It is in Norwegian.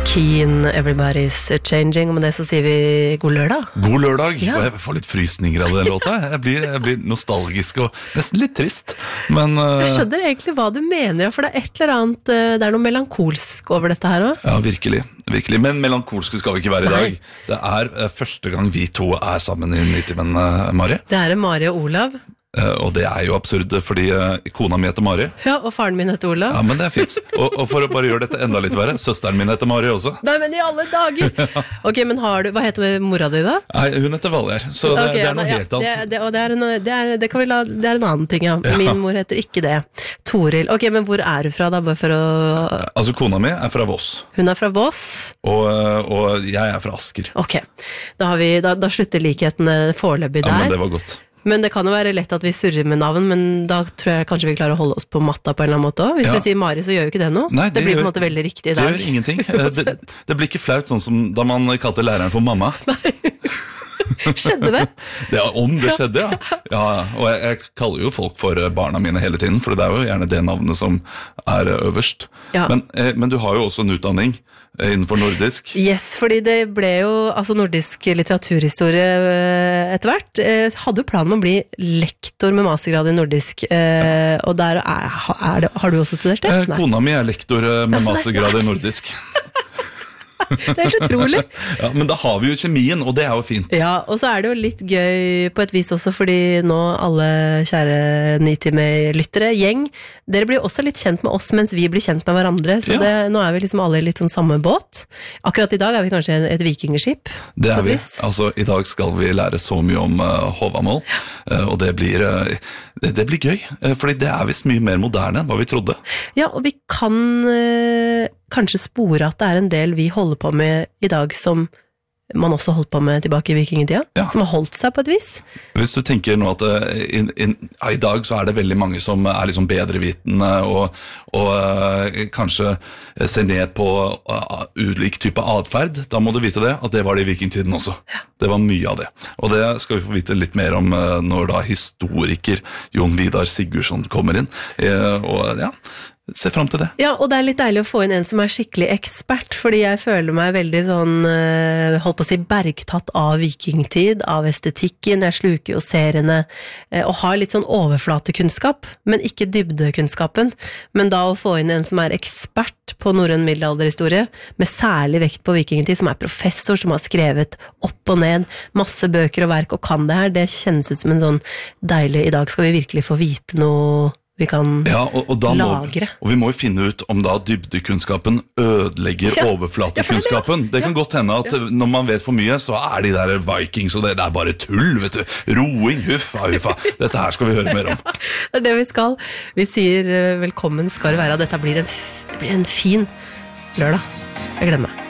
Keen, everybody's changing. Og med det så sier vi god lørdag. God lørdag, Ja. og jeg får litt frysninger av den låta. Jeg blir nostalgisk og nesten litt trist. Men Jeg skjønner egentlig hva du mener, ja, for det er et eller annet, det er noe melankolsk over dette her også. ja, virkelig. Men melankolske skal vi ikke være i Nei. dag. Det er første gang vi to er sammen i Nitimen, Mari. Det er Mari og Olav. Og det er jo absurd, fordi kona mi heter Mari. Ja, og faren min heter Olav. Ja, men det er fint. Og for å bare gjøre dette enda litt verre, søsteren min heter Mari også. Nei, men i alle dager! Ok, men hva heter mora di da? Nei, hun heter Valgjerd, så det er noe helt annet. Det er en annen ting, ja. Min mor heter ikke det. Toril. Ok, men hvor er du fra da, bare for å... Altså, kona mi er fra Voss, Hun er fra Voss. og jeg er fra Asker. Ok, da slutter likhetene foreløpig Ja, men der. det var godt. Men det kan jo være lett at vi surrer med navn, men da tror jeg kanskje vi klarer å holde oss på matta på en eller annen måte også. Hvis Ja. du sier Mari, så gjør jo ikke det noe. Nei, det blir på en måte veldig riktig i Det dag. gjør ingenting. Det blir ikke flaut sånn som da man kalte læreren for mamma. Skjedde det? Om det skjedde, ja. Ja, og jeg kaller jo folk for barna mine hele tiden, for det er jo gjerne det navnet som er øverst. Ja. Men du har jo også en utdanning innenfor nordisk. Yes, fordi det ble jo nordisk litteraturhistorie etter hvert. Hadde jo planen om å bli lektor med mastergrad i nordisk, og der har du også studert det? Nei. Kona mi er lektor med mastergrad i nordisk. Det er helt utrolig. Ja, men da har vi jo kjemien, og det er jo fint. Ja, og så er det jo litt gøy på et vis også, fordi nå alle kjære Nitime-lyttere, gjeng, dere blir også litt kjent med oss mens vi blir kjent med hverandre, så Ja. nå er vi liksom alle litt sånn samme båt. Akkurat i dag er vi kanskje et vikingskip. Det på er et vi. vis. Altså, i dag skal vi lære så mye om Håvamål, og det blir gøy, fordi det er visst mye mer moderne enn hva vi trodde. Ja, og vi kan kanskje spore at det er en del vi holder på med i dag som man også holdt på med tilbake i vikingtida, Ja. som har holdt seg på et vis. Hvis du tenker nå at i dag så er det veldig mange som er liksom bedrevitende og kanskje ser ned på ulik type adferd, da må du vite det, at det var det i vikingtiden også. Ja. Det var mye av det. Og det skal vi få vite litt mer om når da historiker Jon Vidar Sigurdsson kommer inn. Og ja, se frem til det. Ja, og det er litt deilig å få inn en som er skikkelig ekspert, fordi jeg føler meg veldig sånn, holdt på å si, bergtatt av vikingtid, av estetikken, jeg sluker jo seriene, og har litt sånn overflatekunnskap, men ikke dybdekunnskapen. Men da å få inn en som er ekspert på norrøn middelalderhistorie, med særlig vekt på vikingtid, som er professor, som har skrevet opp og ned, masse bøker og verk, og kan det her, det kjennes ut som en sånn deilig, i dag skal vi virkelig få vite noe vi kan og da lagre. Og vi må jo finne ut om da dybdekunnskapen ødelegger overflatekunnskapen. Det kan godt hende at når man vet for mye, så er de der Vikings, og det er bare tull, vet du. Roing, huffa. Dette her skal vi høre mer om. Det er det vi skal. Vi sier velkommen skal det være. Dette blir en fin lørdag. Jeg gleder meg.